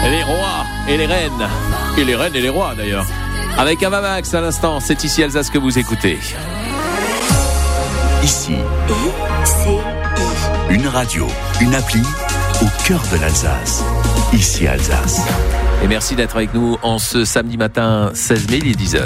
Les rois et les reines. Et les reines et les rois d'ailleurs. Avec Ava Max à l'instant, c'est ici Alsace que vous écoutez. Ici, une radio, une appli au cœur de l'Alsace. Ici Alsace. Et merci d'être avec nous en ce samedi matin 16 mai, il est 10h.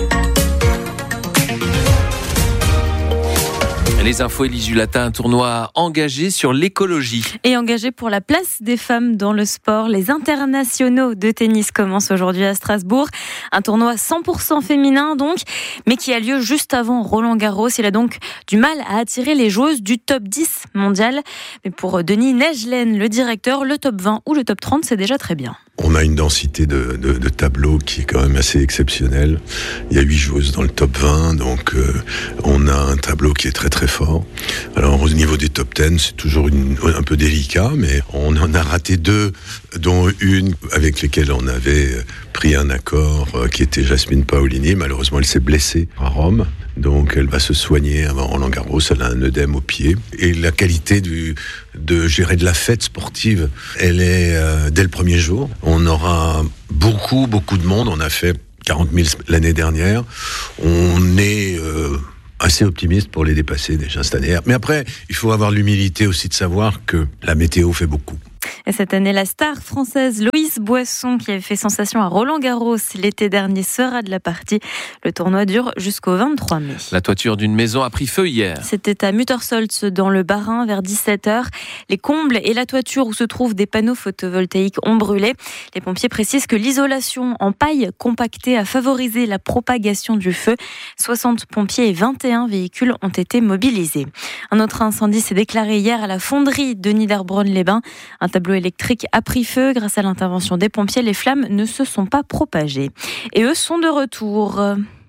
Les infos, Élise Julatin, un tournoi engagé sur l'écologie. Et engagé pour la place des femmes dans le sport. Les internationaux de tennis commencent aujourd'hui à Strasbourg. Un tournoi 100% féminin donc, mais qui a lieu juste avant Roland-Garros. Il a donc du mal à attirer les joueuses du top 10 mondial. Mais pour Denis Nejlen, le directeur, le top 20 ou le top 30, c'est déjà très bien. On a une densité de tableaux qui est quand même assez exceptionnelle. Il y a 8 joueuses dans le top 20, donc on a un tableau qui est très très fort. Alors au niveau des top 10, c'est toujours un peu délicat, mais on en a raté 2, dont une avec lesquelles on avait pris un accord, qui était Jasmine Paolini. Malheureusement, elle s'est blessée à Rome, donc elle va se soigner avant Roland-Garros. Elle a un œdème au pied. Et la qualité de la fête sportive, elle est dès le premier jour. On aura beaucoup de monde. On a fait 40 000 l'année dernière. On est assez optimiste pour les dépasser déjà cette année. Mais après, il faut avoir l'humilité aussi de savoir que la météo fait beaucoup. Et cette année, la star française Loïs Boisson, qui avait fait sensation à Roland-Garros l'été dernier, sera de la partie. Le tournoi dure jusqu'au 23 mai. La toiture d'une maison a pris feu hier. C'était à Muttersolz, dans le Bas-Rhin, vers 17h. Les combles et la toiture où se trouvent des panneaux photovoltaïques ont brûlé. Les pompiers précisent que l'isolation en paille compactée a favorisé la propagation du feu. 60 pompiers et 21 véhicules ont été mobilisés. Un autre incendie s'est déclaré hier à la fonderie de Niederbronn-les-Bains. Un tableau électrique a pris feu. Grâce à l'intervention des pompiers, les flammes ne se sont pas propagées. Et eux sont de retour.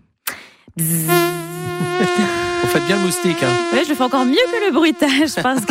Vous faites bien le moustique, hein. Oui, je le fais encore mieux que le bruitage parce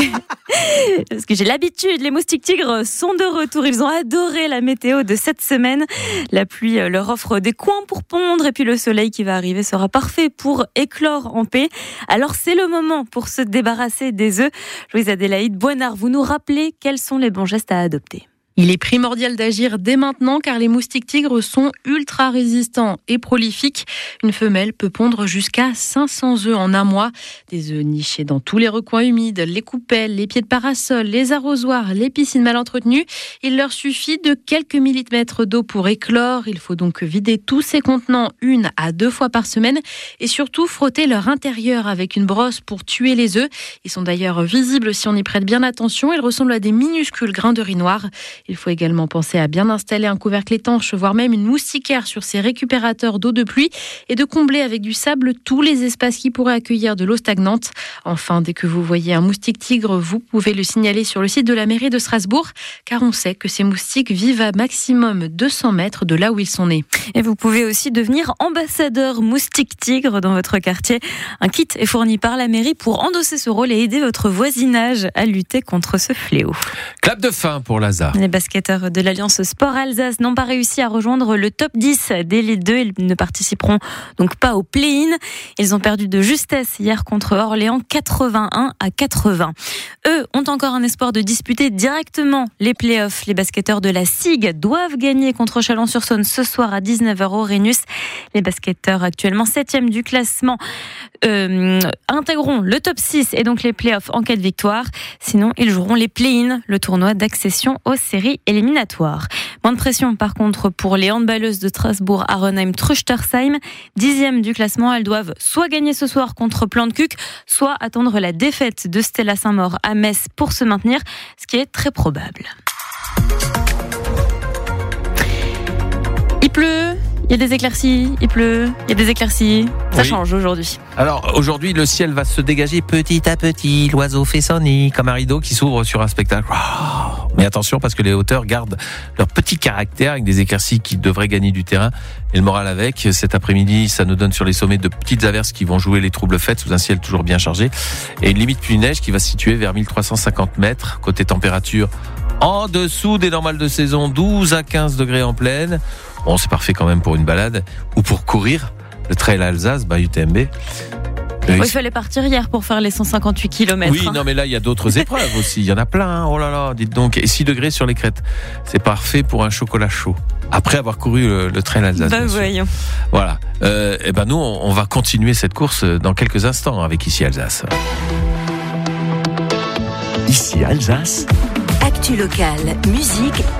que j'ai l'habitude. Les moustiques tigres sont de retour. Ils ont adoré la météo de cette semaine. La pluie leur offre des coins pour pondre et puis le soleil qui va arriver sera parfait pour éclore en paix. Alors c'est le moment pour se débarrasser des œufs. Louise Adélaïde Boinard, vous nous rappelez quels sont les bons gestes à adopter? Il est primordial d'agir dès maintenant car les moustiques tigres sont ultra résistants et prolifiques. Une femelle peut pondre jusqu'à 500 œufs en un mois. Des œufs nichés dans tous les recoins humides, les coupelles, les pieds de parasol, les arrosoirs, les piscines mal entretenues. Il leur suffit de quelques millimètres d'eau pour éclore. Il faut donc vider tous ces contenants 1 à 2 fois par semaine et surtout frotter leur intérieur avec une brosse pour tuer les œufs. Ils sont d'ailleurs visibles si on y prête bien attention. Ils ressemblent à des minuscules grains de riz noir. Il faut également penser à bien installer un couvercle étanche, voire même une moustiquaire sur ces récupérateurs d'eau de pluie et de combler avec du sable tous les espaces qui pourraient accueillir de l'eau stagnante. Enfin, dès que vous voyez un moustique tigre, vous pouvez le signaler sur le site de la mairie de Strasbourg, car on sait que ces moustiques vivent à maximum 200 mètres de là où ils sont nés. Et vous pouvez aussi devenir ambassadeur moustique tigre dans votre quartier. Un kit est fourni par la mairie pour endosser ce rôle et aider votre voisinage à lutter contre ce fléau. Clap de fin pour Lazare. Les basketteurs de l'Alliance Sport Alsace n'ont pas réussi à rejoindre le top 10 d'Élite 2. Ils ne participeront donc pas au play-in. Ils ont perdu de justesse hier contre Orléans, 81-80. Eux ont encore un espoir de disputer directement les play-offs. Les basketteurs de la SIG doivent gagner contre Chalon-sur-Saône ce soir à 19h au Rhenus. Les basketteurs actuellement 7e du classement intégreront le top 6 et donc les play-offs en cas de victoire. Sinon, ils joueront les play-in, le tournoi d'accession aux séries éliminatoires. Moins de pression par contre pour les handballeuses de Strasbourg, Arenheim-Truchtersheim. 10e du classement, elles doivent soit gagner ce soir contre Plantcuq, soit attendre la défaite de Stella Saint-Maur à Metz pour se maintenir, ce qui est très probable. Il pleut, il y a des éclaircies, il pleut, il y a des éclaircies. Ça change aujourd'hui. Alors aujourd'hui, le ciel va se dégager petit à petit. L'oiseau fait son nid comme un rideau qui s'ouvre sur un spectacle. Mais attention parce que les hauteurs gardent leur petit caractère avec des éclaircies qui devraient gagner du terrain et le moral avec. Cet après-midi, ça nous donne sur les sommets de petites averses qui vont jouer les troubles fêtes sous un ciel toujours bien chargé et une limite pluie-neige qui va se situer vers 1350 mètres. Côté température, en dessous des normales de saison, 12 à 15 degrés en pleine. Bon, c'est parfait quand même pour une balade ou pour courir. Le trail Alsace, UTMB. Il fallait partir hier pour faire les 158 km. Oui, non, mais là, il y a d'autres épreuves aussi. Il y en a plein. Hein. Oh là là, dites donc. Et 6 degrés sur les crêtes. C'est parfait pour un chocolat chaud. Après avoir couru le trail Alsace. Voyons. Voilà. Et nous, on va continuer cette course dans quelques instants avec Ici Alsace. Ici Alsace. Actu locale, musique